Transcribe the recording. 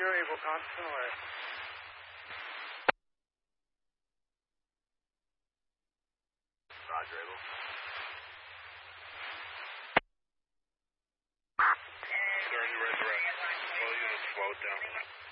You're able, constant alert. Roger, able. Sir, you resurrect. All units slowed down.